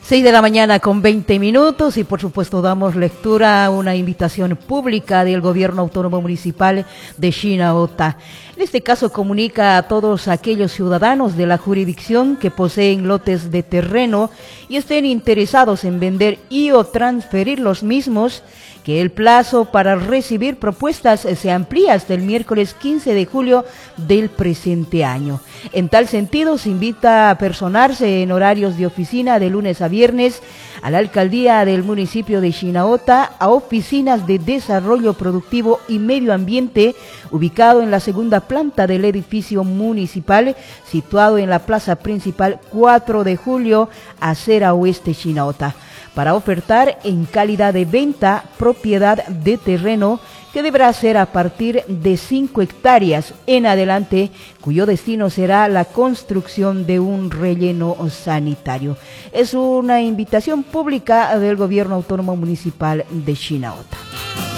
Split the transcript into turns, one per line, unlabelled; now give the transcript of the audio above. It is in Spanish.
6 de la mañana con 20 minutos y por supuesto damos lectura a una invitación pública del Gobierno Autónomo Municipal de Chinauta. En este caso comunica a todos aquellos ciudadanos de la jurisdicción que poseen lotes de terreno y estén interesados en vender y o transferir los mismos que el plazo para recibir propuestas se amplía hasta el miércoles 15 de julio del presente año. En tal sentido, se invita a personarse en horarios de oficina de lunes a viernes a la alcaldía del municipio de Chinauta, a oficinas de desarrollo productivo y medio ambiente, ubicado en la segunda planta del edificio municipal, situado en la plaza principal 4 de julio, acera oeste Chinauta, para ofertar en calidad de venta propiedad de terreno que deberá ser a partir de 5 hectáreas en adelante, cuyo destino será la construcción de un relleno sanitario. Es una invitación pública del Gobierno Autónomo Municipal de Chinauta.